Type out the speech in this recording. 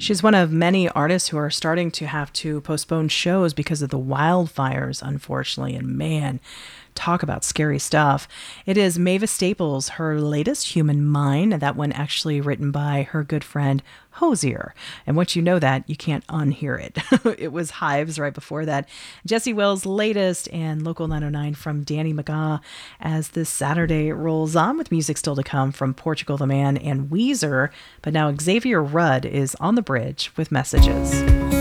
She's one of many artists who are starting to have to postpone shows because of the wildfires, unfortunately. And man, talk about scary stuff. It is Mavis Staples, her latest, Human Mind, that one actually written by her good friend Hosier. And once you know that, you can't unhear it. It was Hives right before that. Jesse Wells' latest, and Local 909 from Danny McGaw as this Saturday rolls on with music still to come from Portugal the Man and Weezer. But now Xavier Rudd is on the bridge with messages.